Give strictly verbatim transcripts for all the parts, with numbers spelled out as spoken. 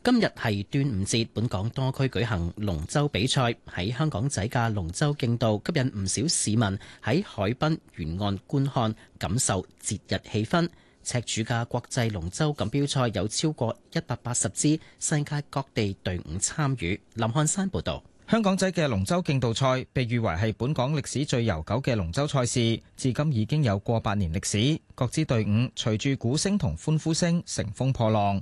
今日係端午節，本港多區舉行龍舟比賽。喺香港仔嘅龍舟競渡吸引唔少市民喺海濱沿岸觀看，感受節日氣氛。赤柱嘅國際龍舟錦標賽有超過一百八十支世界各地隊伍參與。林漢山報導。 香港仔嘅龍舟競渡賽被譽為係本港歷史最悠久嘅龍舟賽事，至今已經有過百年歷史。各支隊伍隨住鼓聲同歡呼聲乘風破浪。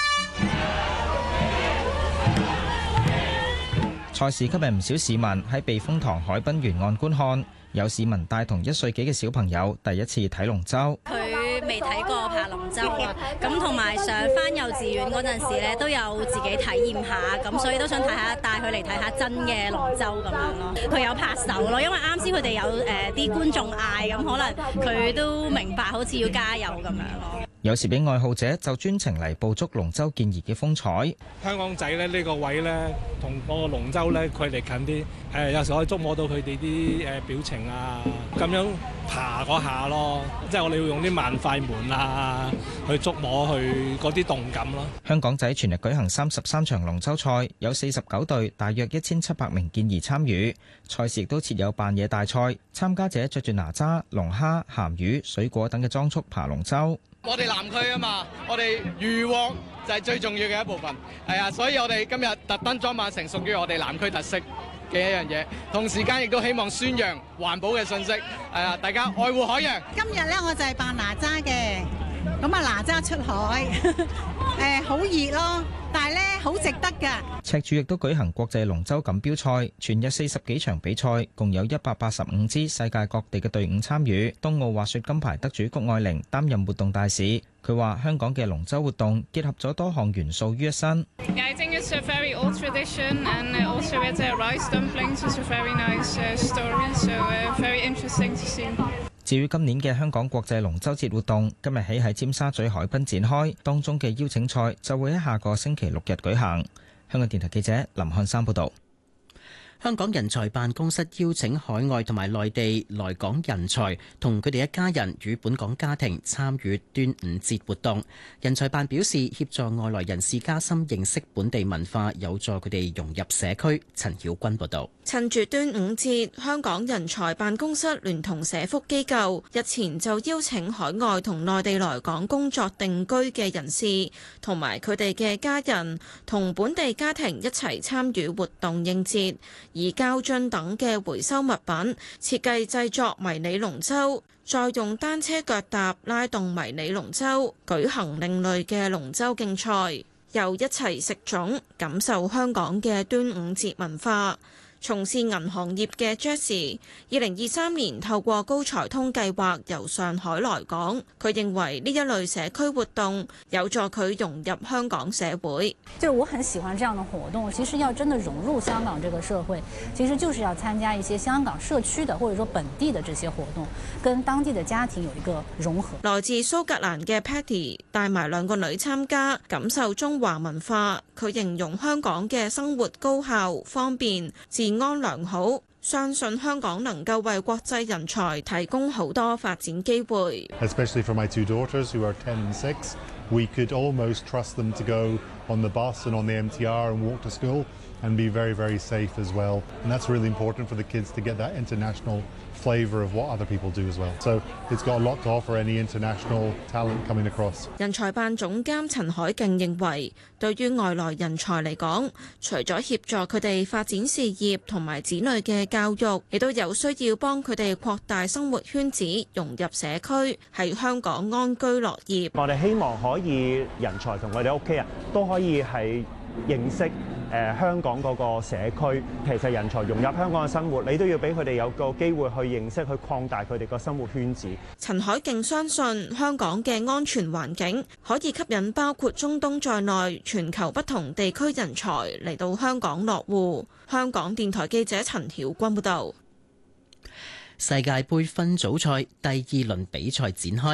賽事吸引唔少市民喺避風塘海濱沿岸觀看，有市民帶同一歲幾嘅小朋友第一次睇龍舟。 佢未睇過爬龍舟啊，咁同埋上返幼稚園嗰陣時咧，都有自己體驗下，咁所以都想睇下，帶佢嚟睇下真嘅龍舟咁樣咯。佢有拍手咯，因為啱先佢哋有誒啲觀眾嗌，咁可能佢都明白，好似要加油咁樣咯。 有時俾愛好者就專程嚟捕捉龍舟健兒嘅風采。 香港仔咧呢個位咧，同嗰個龍舟咧距離近啲，誒有時可以觸摸到佢哋啲誒表情啊，咁樣爬嗰下咯，即係我哋要用啲慢快門啊去觸摸佢嗰啲動感咯。 香港仔全日舉行三十三場龍舟賽，有四十九隊，大約一千七百名健兒參與。賽事亦都設有扮嘢大賽，參加者着住哪吒、龍蝦、鹹魚、水果等嘅裝束爬龍舟。 我哋南區啊嘛，我哋漁獲就係最重要嘅一部分，係啊，所以我哋今日特登裝扮成屬於我哋南區特色嘅一樣嘢，同時間亦都希望宣揚環保嘅信息，係啊，大家愛護海洋。 今日咧我就係扮哪吒嘅，咁啊哪吒出海，誒好熱咯，但係咧好值得㗎。 赤柱亦都舉行國際龍舟錦標賽，全日四十幾場比賽，共有一百八十五支世界各地嘅隊伍參與。冬奧滑雪金牌得主谷愛玲擔任活動大使。佢話香港嘅龍舟活動結合咗多項元素於一身。 I think it's a very old tradition and also with the rice dumplings is a very nice story, so very interesting to see. 至於今年嘅香港國際龍舟節活動，今日起喺尖沙咀海濱展開，當中嘅邀請賽就會喺下個星期六日舉行。香港電台記者林漢山報導。 香港人才辦公室邀請海外同埋內地來港人才同佢哋一家人與本港家庭參與端午節活動。人才辦表示，協助外來人士加深認識本地文化，有助佢哋融入社區。陳曉君報導。 趁住端午節，香港人才辦公室聯同社福機構日前就邀請海外同內地來港工作定居嘅人士同埋佢哋嘅家人同本地家庭一齊參與活動應節，以膠樽等嘅回收物品設計製作迷你龍舟，再用單車腳踏拉動迷你龍舟，舉行另類嘅龍舟競賽，又一齊食粽，感受香港嘅端午節文化。從事銀行業嘅 Jessie， 二零二三年透過高才通計劃由上海來港，佢認為呢一類社區活動有助佢融入香港社會。 就我很喜歡這樣的活動，其實要真的融入香港這個社會，其實就是要參加一些香港社區的或者說本地的這些活動，跟當地的家庭有一個融合。 來自蘇格蘭嘅 Patty 帶埋兩個女參加，感受中華文化。佢形容香港嘅生活高效、方便、治安良好，相信香港能夠為國際人才提供好多發展機會。 Especially for my two daughters who are ten and six, we could almost trust them to go on the bus and on the M T R and walk to school and be very, very safe as well. And that's really important for the kids to get that international flavour of what other people do as well. So it's got a lot to offer any international talent coming across. 人才辦總監陳海勁認為，對於外來人才嚟講，除咗協助佢哋發展事業同埋子女嘅教育，亦都有需要幫佢哋擴大生活圈子，融入社區，喺香港安居樂業。 我哋希望可以人才同我哋屋企人都可以係認識誒、呃、香港嗰個社區，其實人才融入香港嘅生活，你都要俾佢哋有個機會去認識，去擴大佢哋個生活圈子。 陳海勁相信香港嘅安全環境可以吸引包括中東在內全球不同地區人才嚟到香港落戶。香港電台記者陳曉君報導。 世界盃分組賽第二輪比賽展開。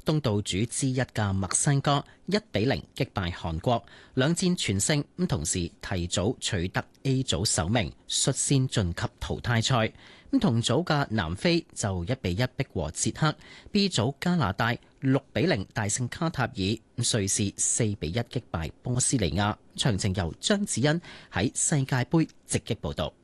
東道主之一嘅墨西哥一比零擊敗韓國，兩戰全勝，咁同時提早取得 A 組首名，率先晉級淘汰賽。咁同組嘅南非就一比一逼和捷克 ，B 組加拿大六比零大勝卡塔爾，瑞士四比一擊敗波斯尼亞。詳情由張子欣喺世界盃直擊報導。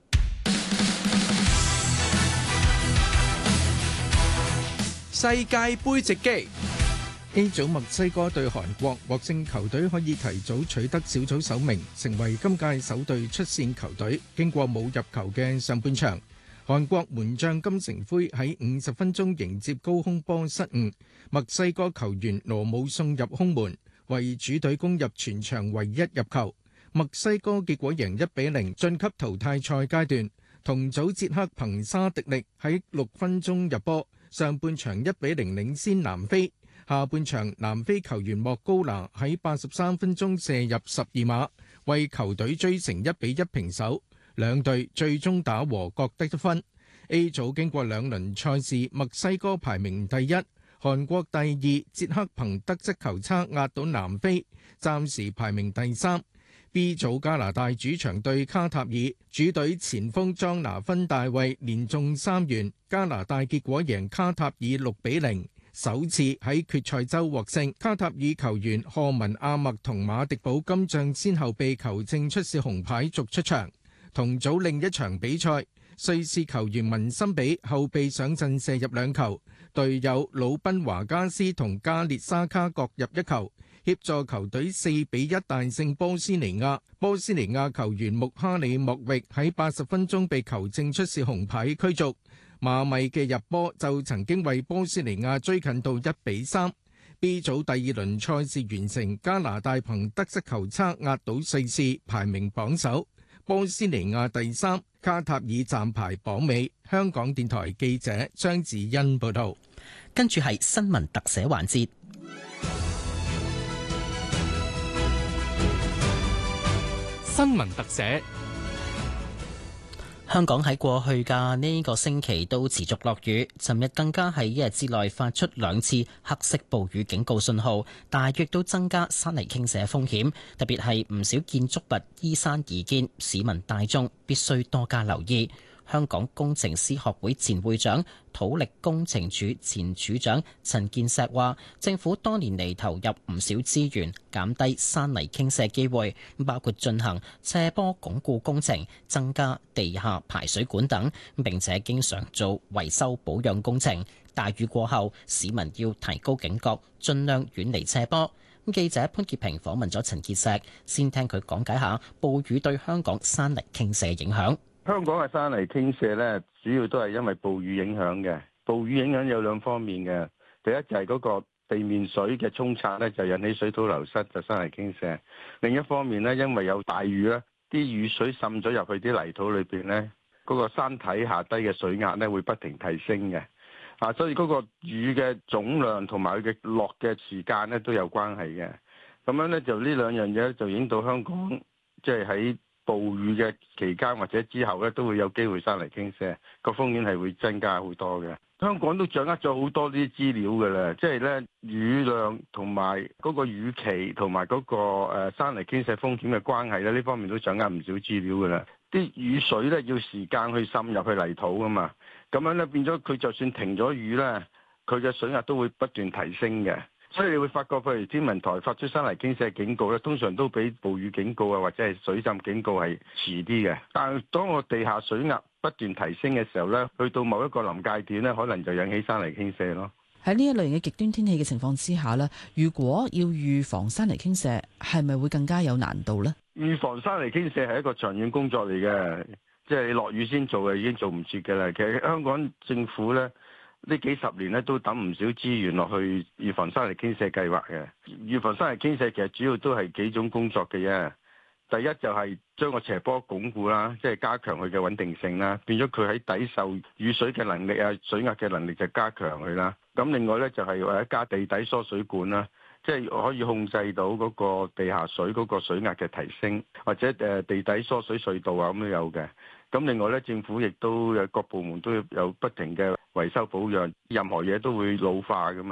世界盃直擊 A 組墨西哥對韓國，獲勝球隊可以提早取得小組首名，成為今屆首隊出線球隊。經過冇入球嘅上半場，韓國門將金城輝喺五十分鐘迎接高空波失誤，墨西哥球員羅姆送入空門，為主隊攻入全場唯一入球。墨西哥結果贏一比零晉級淘汰賽階段。同組捷克憑沙迪力喺六分鐘入波。上半場一比零領先南非，下半場南非球員莫高拿喺八十三分鐘射入十二碼，為球隊追成一比一平手。兩隊最終打和，各得一分。A 組經過兩輪賽事，墨西哥排名第一，韓國第二，捷克憑得失球差壓倒南非，暫時排名第三。B 組加拿大主場對卡塔爾，主隊前鋒莊拿芬大衛連中三元，加拿大結果贏卡塔爾六比零，首次喺決賽周獲勝。卡塔爾球員賀文阿默同馬迪寶金將先後被球證出示紅牌逐出場。同組另一場比賽，瑞士球員文森比後備上陣射入兩球，隊友魯賓華加斯同加列沙卡各入一球，協助球隊四比一大勝波斯尼亞。波斯尼亞球員穆哈里莫域喺八十分鐘被球證出示紅牌驅逐。馬米嘅入波就曾經為波斯尼亞追近到一比三。B 組第二輪賽事完成，加拿大憑得失球差壓倒瑞士，排名榜首。波斯尼亞第三，卡塔爾暫排榜尾。香港電台記者張子欣報道。 跟住係新聞特寫環節。 新聞特寫。 香港喺過去嘅呢個星期都持續落雨，尋日更加喺一日之內發出兩次黑色暴雨警告信號，大約都增加山泥傾瀉風險，特別係唔少建築物依山而建，市民大眾必須多加留意。香港工程師學會前會長、土力工程處前處長陳建石話，政府多年嚟投入唔少資源，減低山泥傾瀉機會，包括進行斜坡鞏固工程、增加地下排水管等，並且經常做維修保養工程。大雨過後，市民要提高警覺，盡量遠離斜坡。記者潘潔平訪問咗陳建石，先聽佢講解下暴雨對香港山泥傾瀉影響。 香港嘅山泥傾瀉咧，主要都係因為暴雨影響嘅。暴雨影響有兩方面嘅，第一就係嗰個地面水嘅沖刷咧，就引起水土流失，就山泥傾瀉。另一方面咧，因為有大雨咧，啲雨水滲咗入去啲泥土裏邊咧，嗰個山體下低嘅水壓咧會不停提升嘅。啊，所以嗰個雨嘅總量同埋佢嘅落嘅時間咧都有關係嘅。咁樣咧就呢兩樣嘢就影到香港，即係喺暴雨嘅期間或者之後咧，都會有機會山泥傾瀉，個風險係會增加好多嘅。香港都掌握咗好多啲資料嘅啦，即係咧雨量同埋嗰個雨期同埋嗰個誒山泥傾瀉風險嘅關係咧，呢方面都掌握唔少資料嘅啦。啲雨水咧要時間去滲入去泥土噶嘛，咁樣咧變咗佢就算停咗雨咧，佢嘅水壓都會不斷提升嘅。所以你會發覺，譬如天文台發出山泥傾瀉警告咧，通常都比暴雨警告啊或者係水浸警告係遲啲嘅。但係當個地下水壓不斷提升嘅時候咧，去到某一個臨界點咧，可能就引起山泥傾瀉咯。 喺呢一類型嘅極端天氣嘅情況之下咧，如果要預防山泥傾瀉，係咪會更加有難度呢？ 預防山泥傾瀉係一個長遠工作嚟嘅，即係你落雨先做嘅已經做唔切嘅啦。其實香港政府咧，呢幾十年咧都抌唔少資源落去預防山泥傾瀉計劃嘅。預防山泥傾瀉其實主要都係幾種工作嘅啫。第一就係將個斜坡鞏固啦，即係加強佢嘅穩定性啦，變咗佢喺抵受雨水嘅能力啊、水壓嘅能力就加強佢啦。咁另外咧就係或者加地底疏水管啦，即係可以控制到嗰個地下水嗰個水壓嘅提升，或者誒地底疏水隧道啊咁都有嘅。咁另外咧，政府亦都有各部門都有不停嘅維修保養，任何嘢都會老化噶嘛。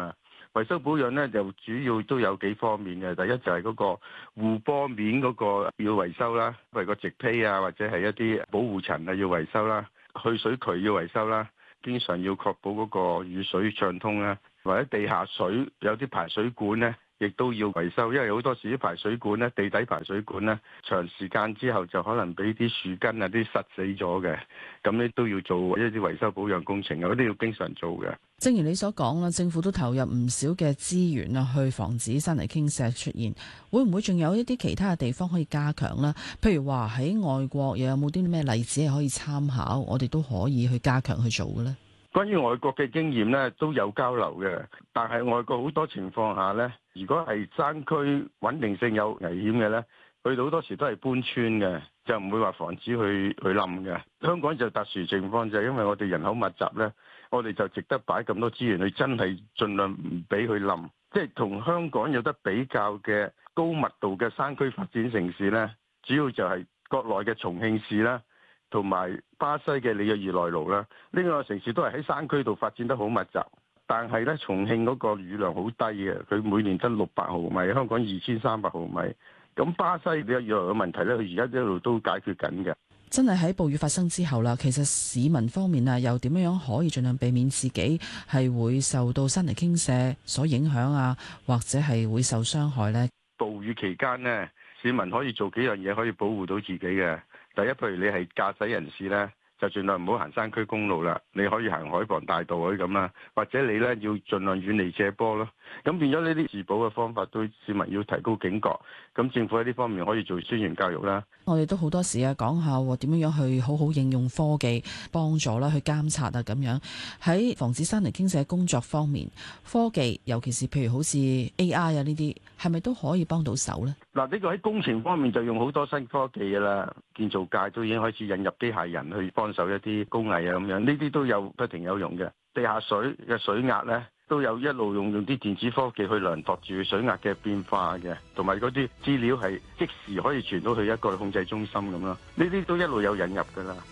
維修保養咧就主要都有幾方面嘅。第一就係嗰個護波面嗰個要維修啦，譬如個直披啊，或者係一啲保護層啊要維修啦，去水渠要維修啦，經常要確保嗰個雨水暢通啦，或者地下水有啲排水管咧，亦都要維修，因為好多時啲排水管咧，地底排水管咧，長時間之後就可能俾啲樹根啊啲塞死咗嘅，咁咧都要做一啲維修保養工程嘅，嗰啲要經常做嘅。 正如你所講啦，政府都投入唔少嘅資源啊，去防止山泥傾瀉出現。會唔會仲有一啲其他嘅地方可以加強呢？譬如話喺外國又有冇啲咩例子係可以參考，我哋都可以去加強去做嘅呢？ 關於外國嘅經驗咧，都有交流嘅，但係外國好多情況下咧，如果係山區穩定性有危險嘅咧，去到好多時都係搬村嘅，就唔會話防止去去冧嘅。香港就特殊情況就係因為我哋人口密集咧，我哋就值得擺咁多資源去真係盡量唔俾佢冧。即係同香港有得比較嘅高密度嘅山區發展城市咧，主要就係國內嘅重慶市啦，同埋巴西嘅里約熱內盧啦，呢個城市都係喺山區度發展得好密集，但係咧重慶嗰個雨量好低嘅，佢每年得六百毫米，香港二千三百毫米。咁巴西里約熱內盧嘅問題咧，佢而家一路都解決緊嘅。 真係喺暴雨發生之後啦，其實市民方面啊，又點樣樣可以盡量避免自己係會受到山泥傾瀉所影響啊，或者係會受傷害呢？ 暴雨期間呢，市民可以做幾樣嘢可以保護到自己嘅。第一，譬如你係駕駛人士咧，就盡量唔好行山區公路啦，你可以行海傍大道嗰啲咁啦，或者你咧要盡量遠離斜坡咯。咁變咗呢啲自保嘅方法，對市民要提高警覺。咁政府喺呢方面可以做宣傳教育啦。 我哋都好多時啊，講下點樣樣去好好應用科技幫助啦，去監察啊咁樣。喺防止山泥傾瀉工作方面，科技尤其是譬如好似 A I 啊呢啲，係咪都可以幫到手呢？ 嗱，呢個喺工程方面就用好多新科技㗎啦。建造界都已經開始引入機械人去幫手一啲工藝啊咁樣，呢啲都有不停有用嘅。地下水嘅水壓呢，都有一路用用啲電子科技去量度住水壓嘅變化嘅，同埋嗰啲資料係即時可以傳到去一個控制中心咁咯。呢啲都一路有引入㗎啦。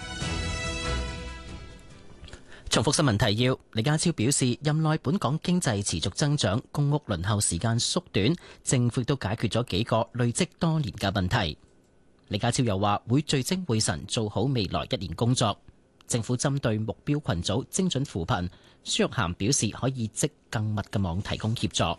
重複新聞提要，李家超表示，任內本港經濟持續增長，公屋輪候時間縮短，政府亦都解決咗幾個累積多年嘅問題。李家超又話會聚精會神做好未來一年工作。政府針對目標群組精準扶貧，孫玉菡表示可以織更密嘅網提供協助。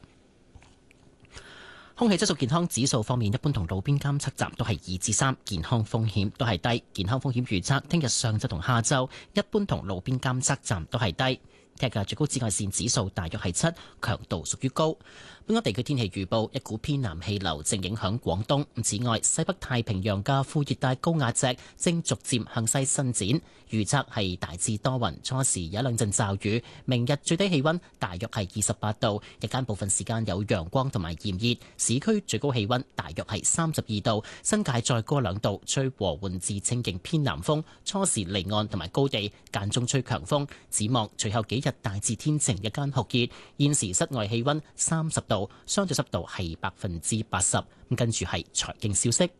空氣質素健康指數方面，一般同路邊監測站都係二至三，健康風險都係低。健康風險預測聽日上晝同下晝，一般同路邊監測站都係低。聽日嘅最高紫外線指數大約係七，強度屬於高。本港地區天氣預報，一股偏南氣流正影響廣東。此外，西北太平洋嘅副熱帶高壓脊正逐漸向西伸展，預測係大致多雲，初時有一兩陣驟雨。明日最低氣溫大約係二十八度，日間部分時間有陽光同埋炎熱，市區最高氣溫大約係三十二度，新界再高兩度，吹和緩至清勁偏南風，初時離岸同埋高地間中吹強風。展望隨後幾日大致天晴，日間酷熱，現時室外氣溫三十度，相對濕度係百分之八十。咁跟住係財經消息。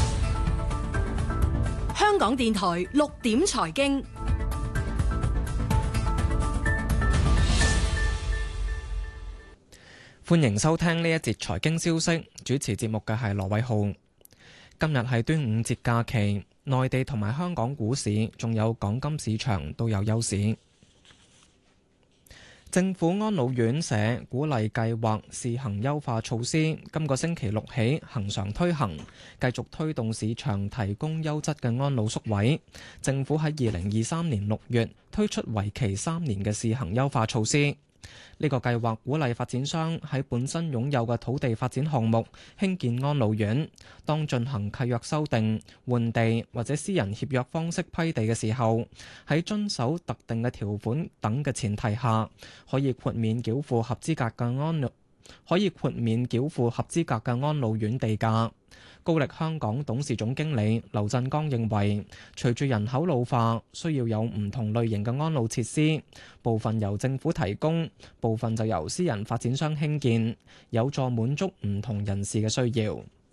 香港電台六點財經， 歡迎收聽呢一節財經消息。主持節目嘅係羅偉浩。今日係端午節假期，內地同埋香港股市仲有港金市場都有優市。政府安老院舍鼓勵計劃試行優化措施，今個星期六起恆常推行，繼續推動市場提供優質嘅安老宿位。政府喺二零二三年六月推出為期三年嘅試行優化措施。呢個計劃鼓勵發展商喺本身擁有嘅土地發展項目興建安老院，當進行契約修訂、換地或者私人協約方式批地嘅時候，喺遵守特定嘅條款等嘅前提下，可以豁免繳付合資格嘅安老可以豁免繳付合資格嘅安老院地價。高力香港董事總經理劉振剛認為，隨住人口老化，需要有唔同類型嘅安老設施，部分由政府提供，部分就由私人發展商興建，有助滿足唔同人士嘅需要。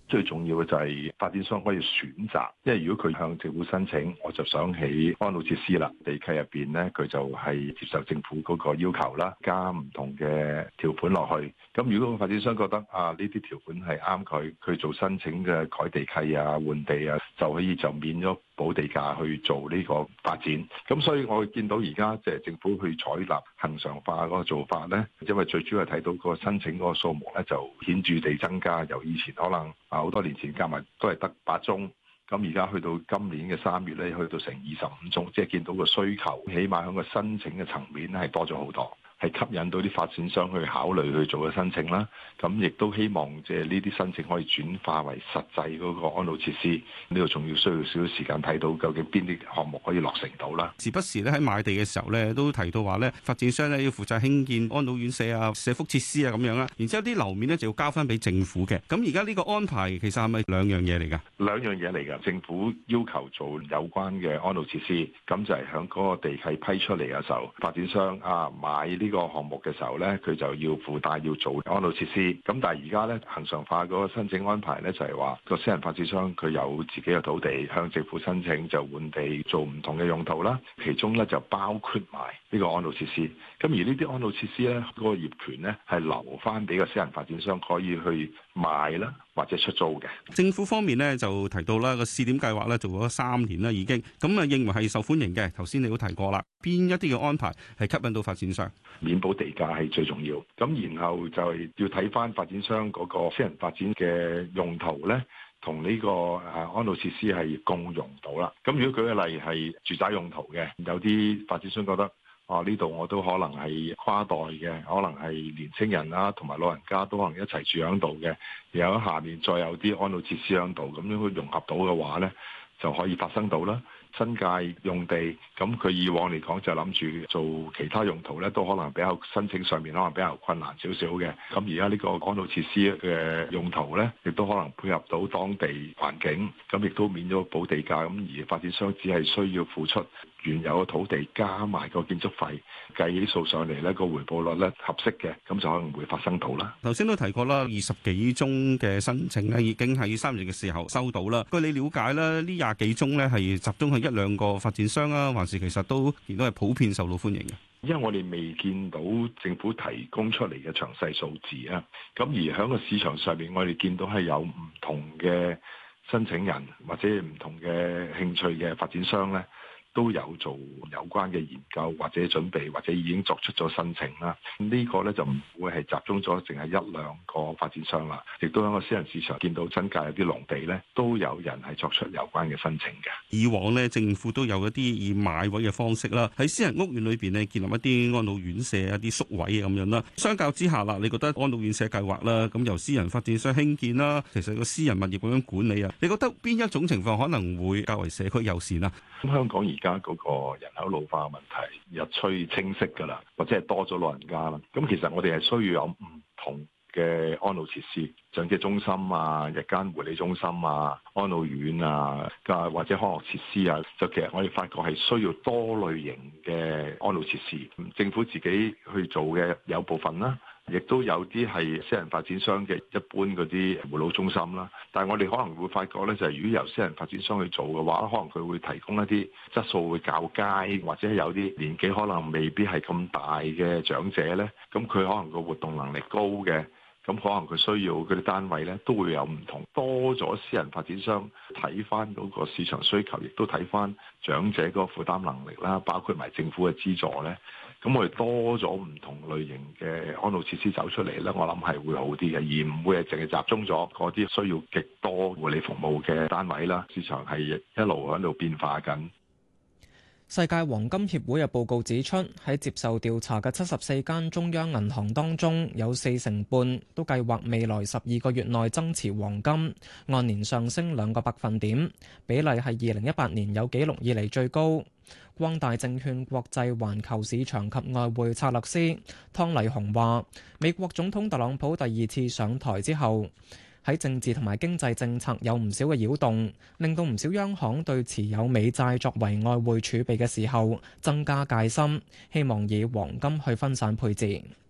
最重要嘅就係發展商可以選擇，因為如果佢向政府申請，我就想起安老設施啦，地契入邊呢，佢就係接受政府嗰個要求啦，加唔同嘅條款落去。咁如果個發展商覺得啊呢啲條款係啱佢，佢做申請嘅改地契啊、換地啊，就可以就免咗補地價去做呢個發展。咁所以我見到而家即係政府去採納恆常化嗰個做法呢，因為最主要係睇到個申請嗰個數目咧就顯著地增加，由以前可能啊好多年前加埋都係得八宗，咁而家去到今年嘅三月咧，去到成二十五宗，即係見到個需求，起碼喺個申請嘅層面咧係多咗好多。係吸引到啲發展商去考慮去做嘅申請啦，咁亦都希望即係呢啲申請可以轉化為實際嗰個安老設施。呢個仲要需要少少時間睇到究竟邊啲項目可以落成到啦。 時不時咧喺買地嘅時候咧，都提到話咧，發展商咧要負責興建安老院舍啊、社福設施啊咁樣啦，然之後啲樓面咧就要交翻俾政府嘅。咁而家呢個安排其實係咪兩樣嘢嚟㗎？ 兩樣嘢嚟㗎。政府要求做有關嘅安老設施，咁就係喺嗰個地契批出嚟嘅時候，發展商啊買呢個項目嘅時候咧，佢就要附帶要做安老設施。咁但係而家咧恆常化嗰個申請安排咧，就係話個私人發展商佢有自己嘅土地向政府申請就換地做唔同嘅用途啦，其中咧就包括埋呢個安老設施。咁而呢啲安老設施咧，嗰個業權咧係留翻俾個私人發展商可以去賣啦，或者出租嘅。 政府方面咧就提到啦，個試點計劃咧做咗三年啦已經，咁啊認為係受歡迎嘅。頭先你都提過啦，邊一啲嘅安排係吸引到發展商？ 免補地價係最重要，咁然後就係要睇翻發展商嗰個私人發展嘅用途咧，同呢個誒安老設施係共用到啦。咁如果舉個例係住宅用途嘅，有啲發展商覺得啊呢度我都可能係跨代嘅，可能係年青人啦同埋老人家都可能一齊住喺度嘅，然後下面再有啲安老設施喺度，咁樣去融合到嘅話咧，就可以發生到啦。新界用地，咁佢以往嚟講就諗住做其他用途咧，都可能比較申請上面可能比較困難少少嘅。咁而家呢個安老設施嘅用途咧，亦都可能配合到當地環境，咁亦都免咗補地價。咁而發展商只係需要付出原有嘅土地加埋個建築費，計啲數上嚟咧，個回報率咧合適嘅，咁就可能會發生到啦。 頭先都提過啦，二十幾宗嘅申請咧，已經喺三月嘅時候收到啦。據你了解咧，呢廿幾宗咧係集中喺一兩個發展商啊，還是其實都見到係普遍受到歡迎嘅？ 因為我哋未見到政府提供出嚟嘅詳細數字啊，咁而喺個市場上面，我哋見到係有唔同嘅申請人或者唔同嘅興趣嘅發展商咧，都有做有關嘅研究或者準備，或者已經作出咗申請啦。呢個咧就唔會係集中咗淨係一兩個發展商啦，亦都喺個私人市場見到新界有啲農地咧，都有人係作出有關嘅申請嘅。 以往咧，政府都有一啲以買位嘅方式啦，喺私人屋苑裏邊咧建立一啲安老院舍、一啲宿位咁樣啦。相較之下啦，你覺得安老院舍計劃啦，咁由私人發展商興建啦，其實個私人物業咁樣管理啊，你覺得邊一種情況可能會較為社區友善啊？ 咁香港而家嗰個人口老化問題日趨清晰㗎啦，或者係多咗老人家啦。咁其實我哋係需要有唔同嘅安老設施，長者中心啊、日間護理中心啊、安老院啊，或者康樂設施啊。就其實我哋發覺係需要多類型嘅安老設施，政府自己去做嘅有部分啦。亦都有啲係私人發展商嘅一般嗰啲護老中心啦，但係我哋可能會發覺咧，就係如果由私人發展商去做嘅話，可能佢會提供一啲質素會較佳，或者有啲年紀可能未必係咁大嘅長者咧，咁佢可能個活動能力高嘅，咁可能佢需要嗰啲單位咧都會有唔同，多咗私人發展商睇翻嗰個市場需求，亦都睇翻長者嗰個負擔能力啦，包括埋政府嘅資助咧。咁我哋多咗唔同類型嘅安老設施走出嚟咧，我諗係會好啲嘅，而唔會係淨係集中咗嗰啲需要極多護理服務嘅單位啦。市場係一路喺度變化緊。 世界黃金協會嘅報告指出，喺接受調查嘅七十四間中央銀行當中，有四成半都計劃未來十二個月內增持黃金，按年上升兩個百分點，比例係二零一八年有紀錄以嚟最高。光大證券國際環球市場及外匯策略師湯麗紅話，美國總統特朗普第二次上台之後，喺政治同埋經濟政策有唔少嘅擾動，令到唔少央行對持有美債作為外匯儲備嘅時候增加戒心，希望以黃金去分散配置。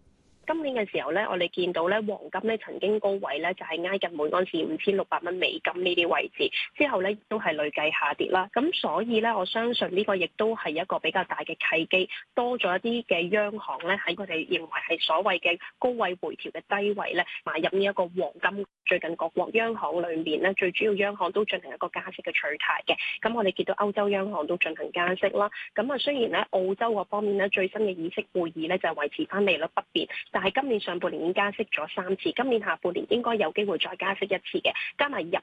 今年嘅時候咧，我哋見到咧黃金咧曾經高位咧就係挨近每盎司五千六百蚊美金呢啲位置，之後咧都係累計下跌啦。咁所以咧，我相信呢個亦都係一個比較大嘅契機，多咗一啲嘅央行咧喺佢哋認為係所謂嘅高位回調嘅低位咧買入呢一個黃金。最近各國央行裏面咧，最主要央行都進行一個加息嘅取態嘅。咁我哋見到歐洲央行都進行加息啦。咁啊，雖然咧澳洲嗰方面咧最新嘅議息會議咧就係維持翻利率不變，但係今年上半年已經加息咗三次，今年下半年應該有機會再加息一次嘅。加埋日